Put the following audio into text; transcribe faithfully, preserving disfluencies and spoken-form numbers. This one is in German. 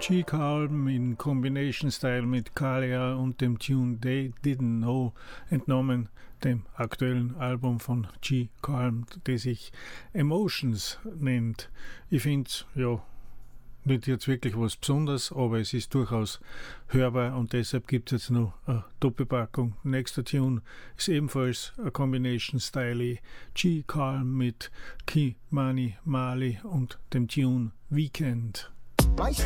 G. Calm in Combination Style mit Kalia und dem Tune They Didn't Know, entnommen dem aktuellen Album von G. Calm, das sich Emotions nennt. Ich finde es, ja, nicht jetzt wirklich was Besonderes, aber es ist durchaus hörbar und deshalb gibt es jetzt noch eine Doppelpackung. Nächster Tune ist ebenfalls ein Combination Style, G. Calm mit Ki Mani Mali und dem Tune Weekend.